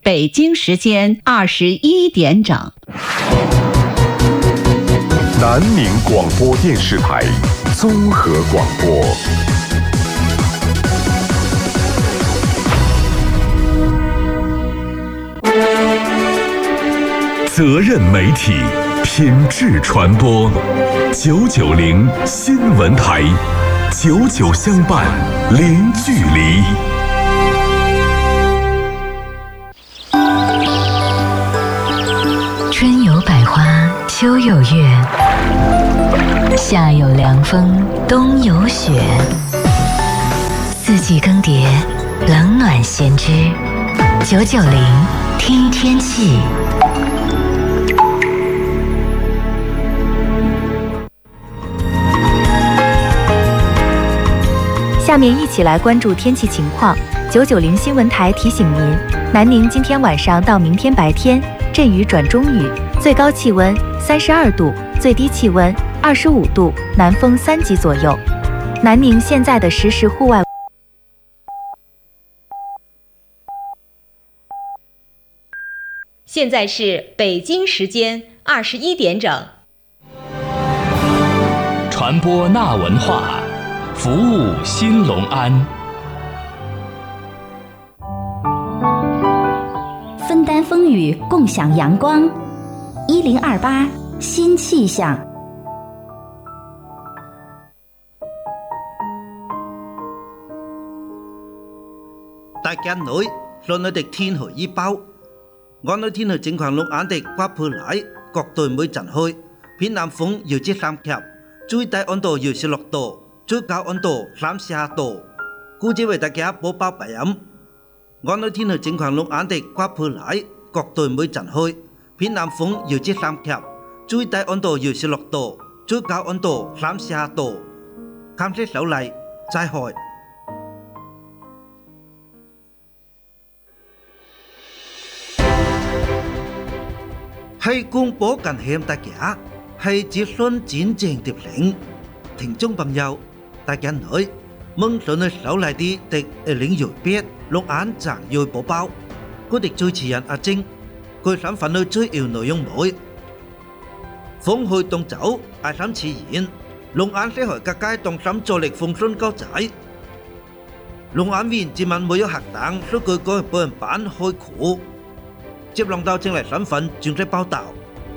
北京时间21点整。 南宁广播电视台综合广播。责任媒体，品质传播，990新闻台，99相伴，零距离。 春有百花，秋有月，夏有凉风，冬有雪。四季更迭，冷暖先知。990听天气。 下面一起来关注天气情况。990新闻台提醒您，南宁今天晚上到明天白天阵雨转中雨，最高气温32度，最低气温25度，南风3级左右。南宁现在的实时户外。 现在是北京时间21点整。 传播那文化，服务新隆安， 分担风雨，共享阳光。1028新气象。 大家好，今日的天氣預報。按照天氣情況，錄眼的刮破來，各隊每陣開，偏南風搖至3級，最低溫度搖16度，最高溫度32度。估計為大家播報白音。按照天氣情況，錄眼的刮破來，各隊每陣開，偏南風搖至3級，最低溫度搖16度，最高溫度32度。感謝收睇，再會。係公佈緊向大家，係資訊真正的零。聽眾朋友，大家好，夢想嘅收嚟啲的2028錄眼暫要播報，我哋主持人阿晶，佢想分享主要內容會。風去東走，愛心自然，錄眼社會各界同心助力風順高仔。錄眼員自問沒有客等，數據個本人版開庫。接龍到正嚟身份正式報道。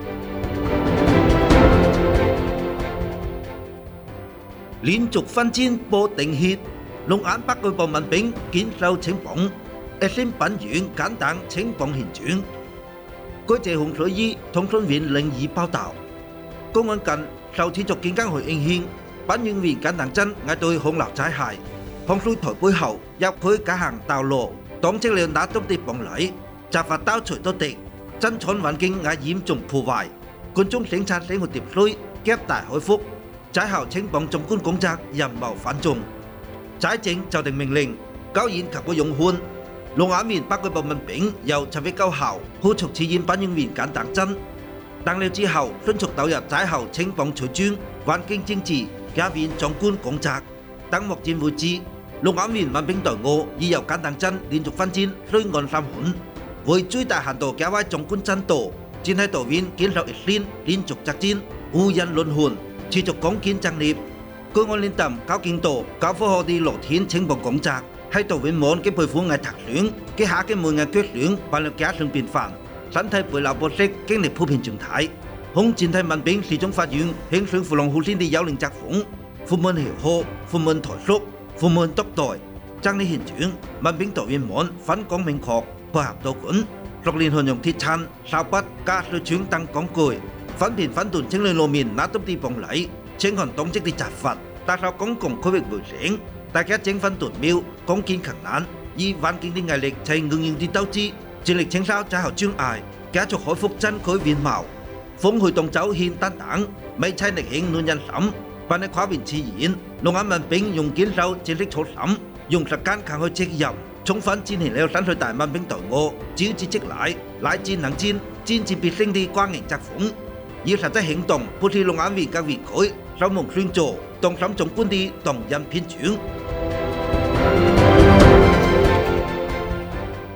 連續奮戰波定血，龍眼北據部民兵堅守青綁，一線品員簡單青綁現轉。據謝洪水衣通訊員02報道，公安近受持續警監去應獻，品員員簡單真嗌對紅樓仔鞋，洪水台背後入佢假行道路，當即了打中啲綁禮。雜法刀除到地，真廠環境危嚴重破壞，觀眾警察生活秩序夾大海福，仔後青綁總管公責任謀反眾，仔政就定命令，交演及個用換，龍眼面北據部民兵由7月9號恢復自演品用員簡單真，當了之後迅速投入仔後青綁隨專環境政治加面總管公責，等目前為止，龍眼面民兵隊伍已由簡單真連續奮戰水岸3款。為最大限度減壞總管爭奪，戰喺道院堅守一線連續作戰，無人輪換，持續攻堅爭烈。據我連擔高警道、高科學的露天青綁工作，喺道院門嘅佩服藝特選，嘅下嘅門藝腳選，辦了加上變化，身體背流波式經歷普遍狀態。空戰體民兵始終發現興上芙蓉湖線的幽靈疾風，父門協和，父門台叔，父門督代，爭呢現轉，民兵道院門分工明確。配合到管，6年運用鐵鏟、哨筆、加水槍等工具，分辨分段清理路面那都啲綁禮，清寒當職啲雜法，打掃公共區域衛生，大家整分段苗，攻堅強難，以環境啲壓力齊硬硬啲鬥志，致力清掃最後障礙，繼續恢復真佢面貌。風去東走現單等，未砌力興亂人審，辦喺跨邊自然，龍眼民兵用堅守正式措審，用實間抗去責任。充分展現了山水大民兵隊伍，招之即來，來戰能戰，戰至必勝的光榮作風。以實際行動，不是龍眼員嘅員舉，手蒙宣做，動心總管的動人編轉。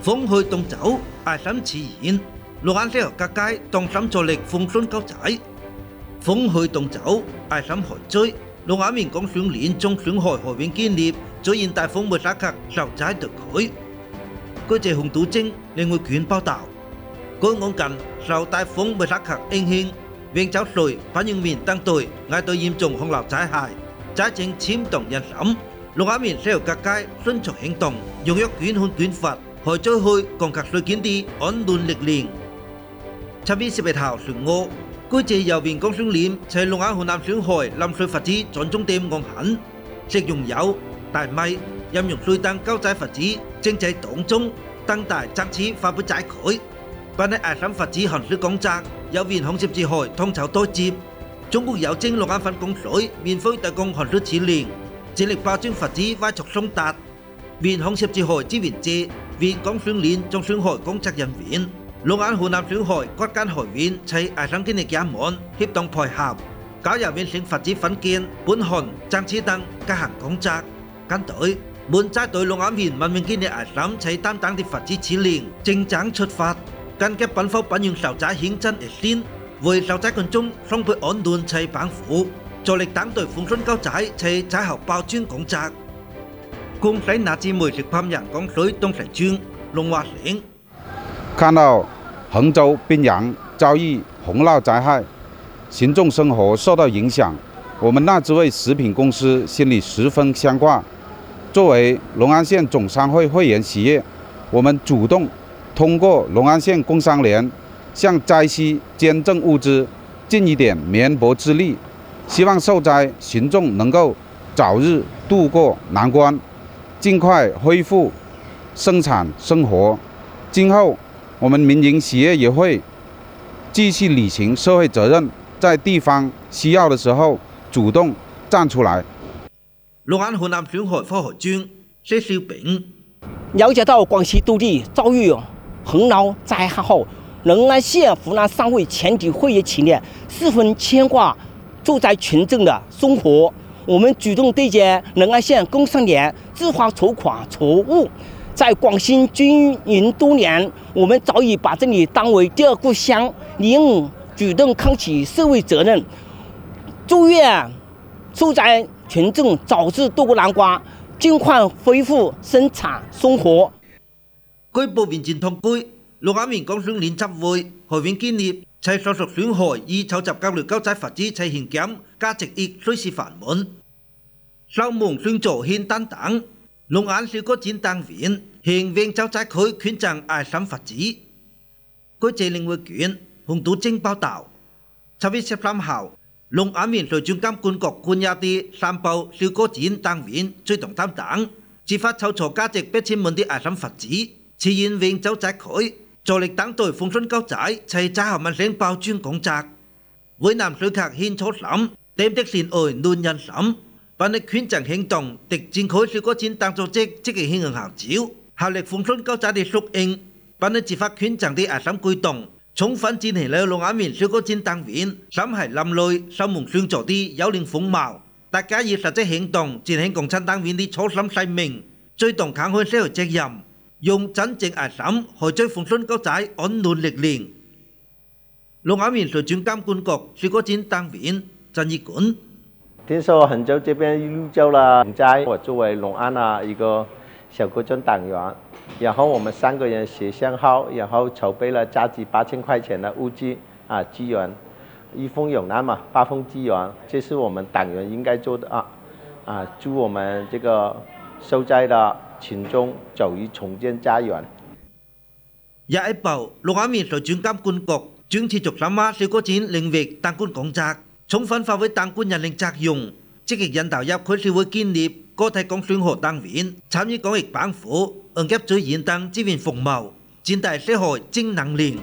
風去凍走，艾審自然，六眼社各界當審助力風順交仔。風去凍走，艾審海追，六眼面講上年中上海河邊建立，最現大風沒沙克受仔對佢。據謝洪都晶另外卷報道，據講近受大風沒沙克影響，永州水反映面登對嗌到嚴重洪流災害，仔正簽動人審。六眼面社各界迅速行動，用一卷換卷法，海追去降格水建啲安亂歷練。7月11號上午，據謝郵便講上年在六眼河南上海臨水發子轉重點昂狠，食用油、大米、飲用水等交仔發子正在當中，登大爭持發布giải佢。但係艾審發子寒水講責，郵便行涉之海通籌對接，中國郵政六眼份供水免費提供寒水指令。致力包裝發子歪速送達，面行涉之海支援者，面講上年中上海工作人員，六眼河南上海各間海員齊艾審經歷也滿協同配合，搞郵便成發子分件、本函、爭持等各項工作。跟隊滿齋對六眼面文明經歷艾審齊擔當的發子指令，正正出發，跟嘅奔赴奔用受災顯真而先，為受災群眾送配安頓齊幫扶。助力黨隊風順交仔齊giải後包裝工作，共使那支美食烹飪江水東城村龍華省。 看到杭州、宾阳遭遇洪涝灾害，群众生活受到影响，我们那支位食品公司心里十分牵挂。作为隆安县总商会会员企业，我们主动通过隆安县工商联向灾区捐赠物资，尽一点绵薄之力。希望受灾群众能够早日渡过难关，尽快恢复生产生活。今后我们民营企业也会继续履行社会责任，在地方需要的时候主动站出来。 六眼河南上海副校長謝少炳了解到廣西當地遭遇洪涝災害後，隆安縣湖南商會全體會員企業十分牽掛受災群眾的生活，我們主動對接隆安縣工商聯自發籌款籌物，在廣西經營多年，我們早已把這裡當為第二故鄉，應主動扛起社會責任，祝願受災群眾早日渡過難關，盡快恢復生產生活。 據報民進統計，六眼面講上年集會海員建立齊所屬損害以籌集交流交仔發子齊現金價值億水事繁滿，受蒙宣造現單等，龍眼小個展單員現永交仔區捐贈艾審發子。據謝另外卷洪都晶報道，7月13號，龍眼面隨轉監管局管轄的三部小個展單員追動擔當，自發籌措價值8000萬的艾審發子，自現永交仔區。助力黨隊風順交仔齊giải後民生包裝工作，為南水客獻初審，點的善愛論人審，把你捐贈行動敵展開小個展當組織積極響應號召，效力風順交仔的縮應，把你自發捐贈的艾審舉動，充分展現了龍眼面小個展當員審係林類受蒙宣造的優良風貌，大家以實際行動展現共產黨員的初心使命，最動抗開社會責任。用真正艾審去追風順交仔安亂歷練。龍眼面隨轉監管局小個展單員陳義管。 聽說杭州這邊又交了洪災，我作為龍安一個小個展黨員，然後我們3個人協商好，然後籌備了價值8000塊錢的物資資源，一風有難嘛，8風支援，這是我們黨員應該做的祝我們這個受災的群眾早日重建家園。 廿一部六眼面隨轉監管局將持續深化小個展領域當管工作，充分發揮當管人領責用，積極引導入區社會建立個體共選河單元，參與公益幫扶，응급最現等支援服務，展大社會正能量。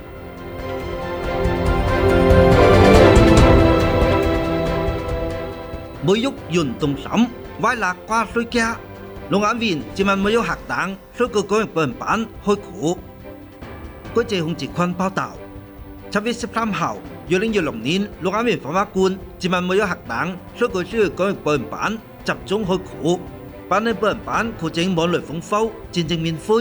每喐運動審，歪lạc qua水家。龍眼面自問沒有學黨，所以個人本版開庫。據謝洪志坤報道，7月13號，2016年龍眼面訪問官自問沒有學黨，所以需要個人本版集中開庫。版內本版庫證網絡豐富，戰正免費。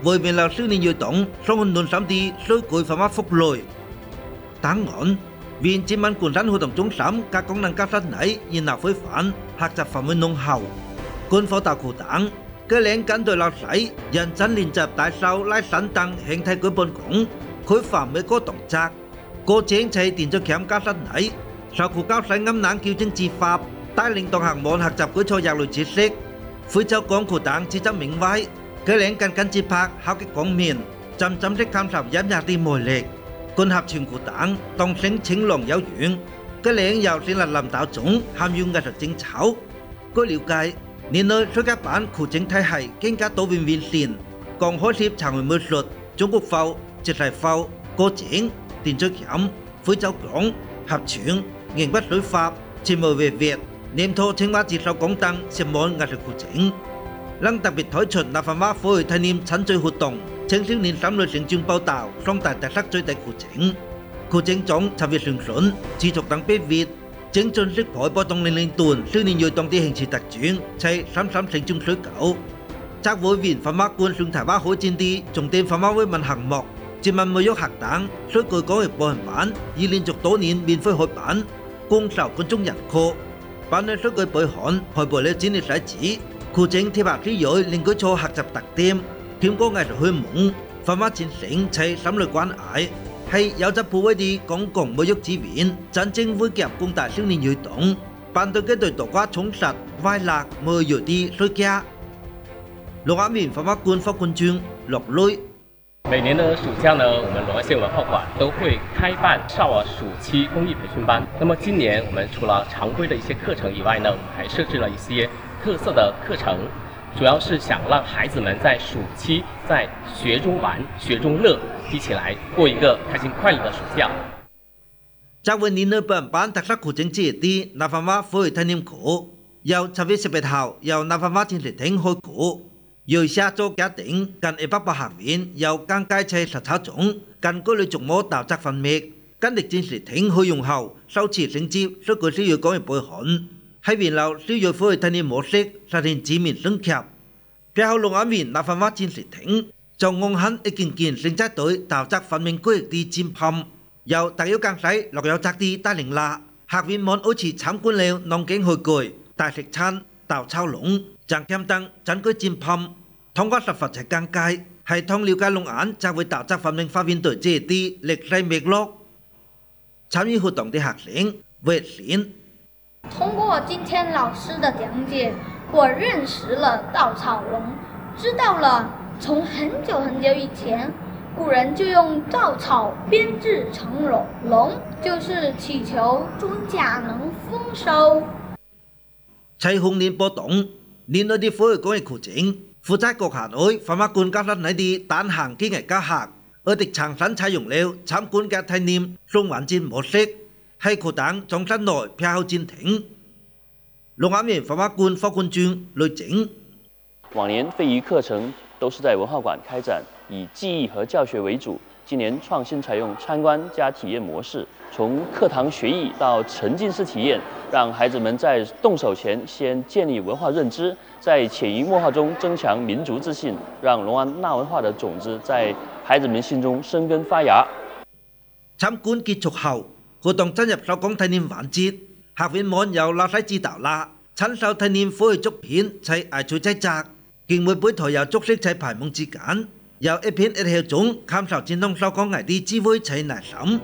為面留少年兒童雙看論審啲衰舉法乜福類。檔案面佔問官山活動中心各功能教室內現立非凡學習範圍濃厚，官方大庫等佢領緊對老細認真練習大手拉伸等形態舉半拱，佢範每個動作，過程就係電咗鉗教室內，受庫教細啱冷矯正指法，帶領同學們學習舉錯廿類知識。非洲講庫等自執明威，佢領緊節拍考擊廣面，浸識感受音樂啲魅力。官合全庫等動性青龍有緣，佢領由成立林道總含有藝術精巧。據了解，年內水家版庫整體系更加多元完善，共開設長回美術、中國風、節勢風、歌整、電嘴鉗、非洲講、合唱、硬筆水法、前無외việt、黏土青蛙接手講等涉滿藝術庫整。能特別推出立法會課餘體驗親嘴活動，青少年3類成長報道，雙大特色最大庫整。庫整總尋月上順，持續等8月，整進式海波動00段，少年兒童啲興趣特轉，齊深成長水狗。則會員法馬官上台灣開展啲重點法馬會問項目，接問每喐學等，水具講嘅報行版，已連續多年免費開辦，供受觀眾人課。版內水具背刊開播了展列細節。庫整貼合之餘，令佢錯學習特點，添加藝術虛夢，法馬前程齊3類關愛，係有質部位啲公共每喐資源，真正會夾廣大少年兒童，辦對佢對獨家充實、快樂、每月啲水家。龍安面法馬官副官長陸雷。 每年的暑假呢，我们龙安县文化馆都会开办少儿暑期公益培训班。那么今年我们除了常规的一些课程以外呢，我们还设置了一些特色的课程，主要是想让孩子们在暑期在学中玩、学中乐，一起来过一个开心快乐的暑假。 จากวันนี้เนื้อเปิดบ้านทักษะขู่จังจีที่นาฟามาฟื้นทันนิมขู่ยาวชีวิต11เท่ายาวนาฟามาทิ้งสิทิ้งหอยขู่อยู่ชาโจกยาติงกันเอปับปะหาวินยาวกางกายใช้สัตว์เท้าจงกันก็เลยจงโมดาวจากฟันเมกกันเด็กจินสิทิ้งหอยยงเห่าเศร้าฉีดสิงจีบสุกุสิอยู่ก็ไม่ปล่อยหอนให้วินเราสิอยู่ฟื้นทันนิมหมดซิกสะทินจีมินซึ่งแคบเพียงลงอาวินนาฟามาจินสิทิ้งจงงงหันไอกินสิงใจตัวดาวจากฟันเมงก็อีกดีจิมพัมยาวแต่ยาวกางไซหลอกยาวจากดีใต้หลิงลาหากวินมอนโอชีช้ำกุนเลวน้องเก่งหอยกุยตายสิกชันดาวเช่าหลงจางแคมตังจันก็จิมพัมthông qua sản phẩm chạy càng cài hay thông liều cài lông ánจากvới tạo tác phẩm nên phát viên tuổi trẻ ti lịch xây mệt lót参与活动的学生魏林通过今天老师的讲解，我认识了稻草龙，知道了从很久以前，古人就用稻草编制成龙，就是祈求庄稼能丰收。 在红年波动，年內啲火講嘅苦情。負責局限會法馬官教室內啲單行機藝家客，我哋長身採用了參觀嘅體驗送環境模式，喺庫等總室內偏好展亭。龍安面法馬官副官長雷整。 往年非遗課程都是在文化館開展，以記憶和教學為主。今年創新採用參觀加體驗模式，從課堂學藝到沉浸式體驗，讓孩子們在動手前先建立文化認知，在潛移默化中增強民族自信，讓龍安納文化的種子在孩子們心中生根發芽。 參觀結束後，活動進入手工體驗環節，學員們由老師指導啦，親手體驗火炬竹片齊藝術製作，見每杯台有竹色齊排夢之間。由一片一條種，感受傳統手工藝啲滋味齊難審。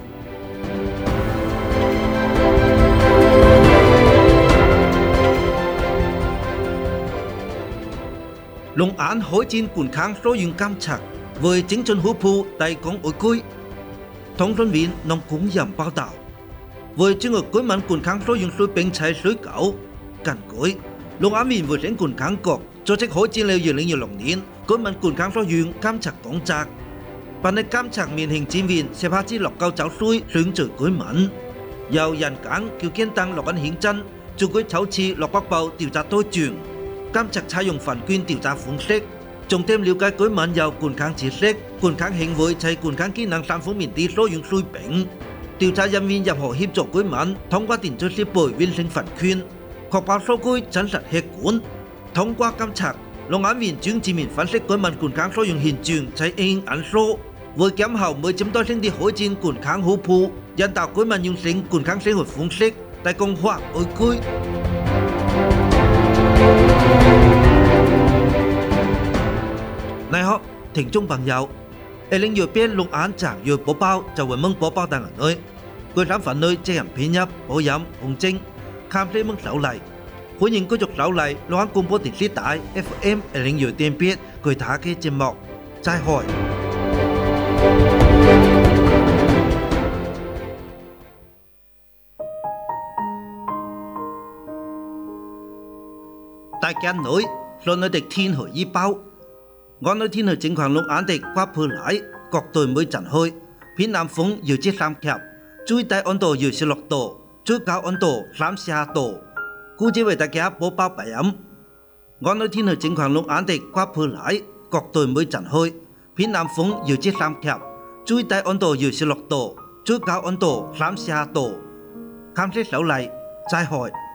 龍安海戰官腔所用監察，為整進虎鋪提供外居。通訊員農工人報道，為整個居民官腔所用水並齊水狗，根據龍安面會整官腔局組織海戰了2026年。居民官腔所用監察講責，辦理監察面行戰員涉下之落夠走水選舉居民，由人揀叫堅登落緊顯真，做佢首次落北部調查對象，監察採用份卷調查方式，重點了解居民有官腔知識、官腔行為齊官腔技能3方面啲所用水平，調查人員任何協助居民通過電子設備完成份卷，確保數據真實客觀，通過監察。 Long án viên chứng chỉ mình phán xét của mình cuốn kháng số dùng hiện trường chạy in án số với kém hậu mới chấm đôi sinh đi hối trên cuốn kháng hữu phụ dân tạo của mình dùng sinh cuốn kháng sinh hồi phun xích tại công hòa ôi cuối này họ thỉnh chung bằng dạo linh nhiều bên Long án chẳng nhiều bố bao cho với mừng bố bao đang ở nơi cô dám phản nơi che hẳn phí nhấp bố giám hùng trinh khám thế mừng sáu lại cuối nhìn có chục sáu lại Long án cùng bố tỉnh sĩ tải FM linh nhiều tiền biết cười thả cái trên mọc trai hỏi tại cái nỗi rồi nơi địch thiên hỏi y bao ngón nơi thiên hỏi chính khoảng Long án địch qua phơi lại cọc tôi mới chẳng hơi phía nam phúng nhiều chiếc lam kẹp chui tay ấn tổ nhiều xe lọc tổ chui cao ấn tổ lam xa tổ cú chỉ về tại cái bố bao bảy ấm ngón nơi thiên hỏi chính khoảng Long án địch qua phơi lại cọc tôi mới chẳng hơi phía nam phúng nhiều chiếc lam kẹp chui tay ấn tổ nhiều xe lọc tổ chui cao ấn tổ lam xa tổ khám xét sáu lại trai hỏi